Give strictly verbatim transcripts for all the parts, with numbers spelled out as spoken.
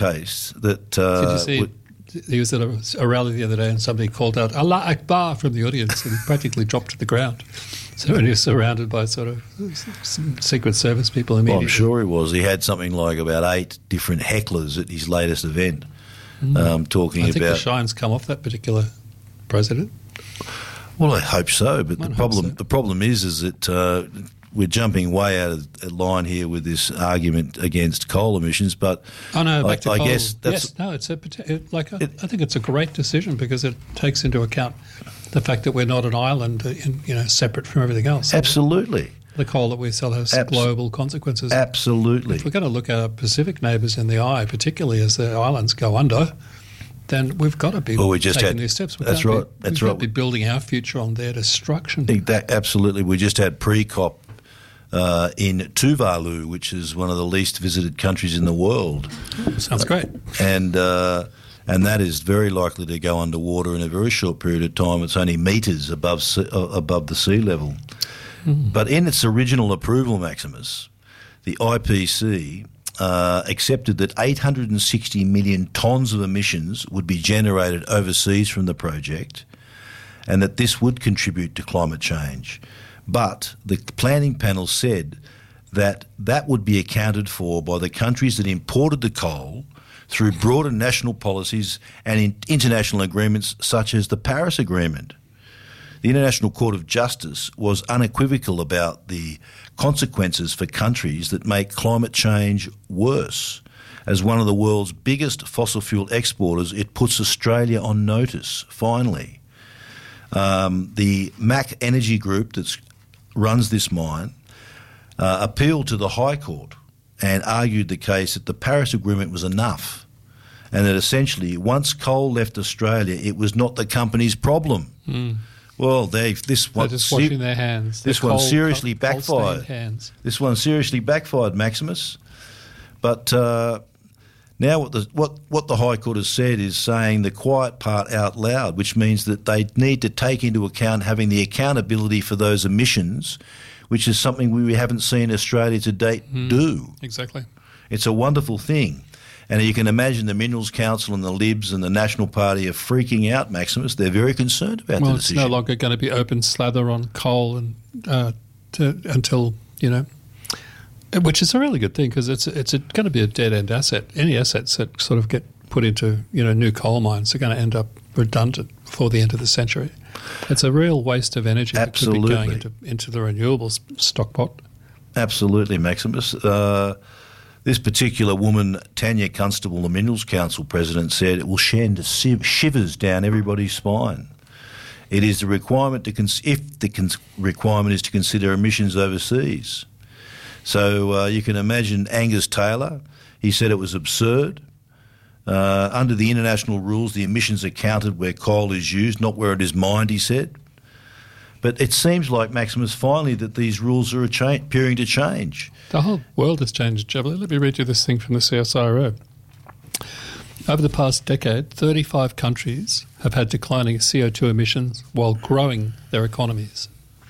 case that... Uh, Did you see... would, he was at a, a rally the other day and somebody called out Allah Akbar from the audience and he practically dropped to the ground. So he was surrounded by sort of some Secret Service people immediately. Well, I'm sure he was. He had something like about eight different hecklers at his latest event mm. um, talking I think about... the shine's come off that particular president. Well, I hope so, but Might the problem so. the problem is is that uh, we're jumping way out of line here with this argument against coal emissions. But oh no, back I, to I coal. guess that's yes, no, it's a it, like a, it, I think it's a great decision because it takes into account the fact that we're not an island, in, you know, separate from everything else. Absolutely, the coal that we sell has Abs- global consequences. Absolutely, if we're going to look our Pacific neighbours in the eye, particularly as the islands go under, then we've got to be well, we just taking had, these steps. We that's can't right. Be, that's we've right. got to be building our future on their destruction. That, absolutely. We just had pre-COP uh, in Tuvalu, which is one of the least visited countries in the world. Sounds great. And uh, and that is very likely to go underwater in a very short period of time. It's only metres above sea, uh, above the sea level. Mm. But in its original approval, Maximus, the I P C uh, accepted that eight hundred sixty million tonnes of emissions would be generated overseas from the project and that this would contribute to climate change. But the planning panel said that that would be accounted for by the countries that imported the coal through broader national policies and in international agreements such as the Paris Agreement. The International Court of Justice was unequivocal about the consequences for countries that make climate change worse. As one of the world's biggest fossil fuel exporters, it puts Australia on notice, finally. Um, the M A C Energy Group that runs this mine uh, appealed to the High Court and argued the case that the Paris Agreement was enough and that essentially once coal left Australia, it was not the company's problem. Mm. Well, they this one They're just washing their hands. This They're one cold, seriously cold, backfired. Hands. This one seriously backfired, Maximus. But uh, now what the what what the High Court has said is saying the quiet part out loud, which means that they need to take into account having the accountability for those emissions, which is something we haven't seen Australia to date mm, do. Exactly. It's a wonderful thing. And you can imagine the Minerals Council and the Libs and the National Party are freaking out, Maximus. They're very concerned about well, the decision. Well, it's no longer going to be open slather on coal and uh, to, until, you know, which is a really good thing because it's it's a, going to be a dead-end asset. Any assets that sort of get put into, you know, new coal mines are going to end up redundant before the end of the century. It's a real waste of energy Absolutely. that could be going into, into the renewables stockpot. Absolutely, Maximus. Uh, this particular woman, Tanya Constable, the Minerals Council president, said it will send shivers down everybody's spine. It is the requirement to cons- if the cons- requirement is to consider emissions overseas. So uh, you can imagine Angus Taylor. He said it was absurd. Uh, under the international rules, the emissions are counted where coal is used, not where it is mined, he said. But it seems like, Maximus, finally that these rules are cha- appearing to change. The whole world has changed, Javelin. Let me read you this thing from the C S I R O. Over the past decade, thirty-five countries have had declining C O two emissions while growing their economies.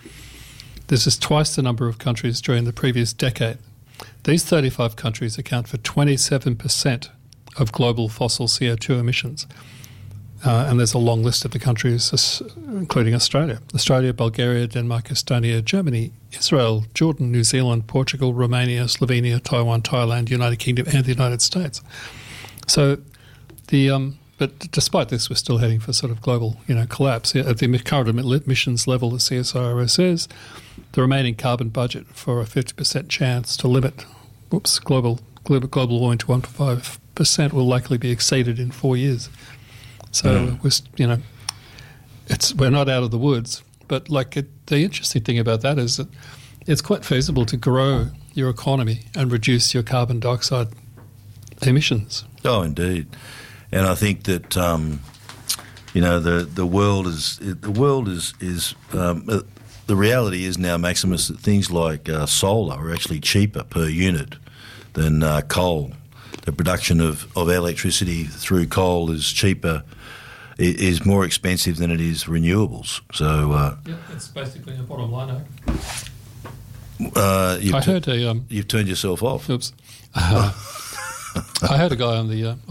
This is twice the number of countries during the previous decade. These thirty-five countries account for twenty-seven percent of global fossil C O two emissions. Uh, and there's a long list of the countries, including Australia. Australia, Bulgaria, Denmark, Estonia, Germany, Israel, Jordan, New Zealand, Portugal, Romania, Slovenia, Taiwan, Thailand, United Kingdom, and the United States. So, the um, but despite this, we're still heading for sort of global, you know, collapse. At the current emissions level, the C S I R O says, the remaining carbon budget for a fifty percent chance to limit, whoops, global global, global warming to one point five percent will likely be exceeded in four years. So mm. we're, you know, it's we're not out of the woods. But like it, the interesting thing about that is that it's quite feasible to grow your economy and reduce your carbon dioxide emissions. Oh, indeed. And I think that um, you know the the world is the world is is um, uh, the reality is now, Maximus, that things like uh, solar are actually cheaper per unit than uh, coal. The production of, of electricity through coal is cheaper, is more expensive than it is renewables. So uh, yeah, that's basically the bottom line. Uh, I heard a um, you've turned yourself off. Oops. Uh, I had a guy on the uh,